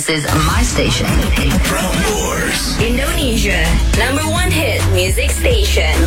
This is my station. Indonesia #1 hit music station.